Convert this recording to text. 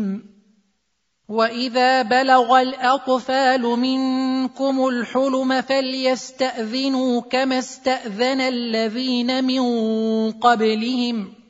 وإذا بلغ الأطفال منكم الحلم فليستأذنوا كما استأذن الذين من قبلهم